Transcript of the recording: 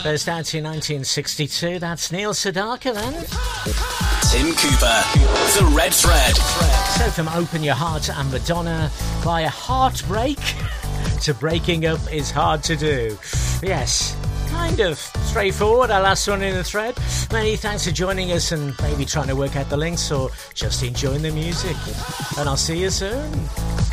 First out to 1962, that's Neil Sedaka then. Tim Cooper, The Red Thread. So from Open Your Heart and Madonna, via Heartbreak to Breaking Up is Hard to Do. Yes, kind of straightforward, our last one in the thread. Many thanks for joining us and maybe trying to work out the links or just enjoying the music. And I'll see you soon.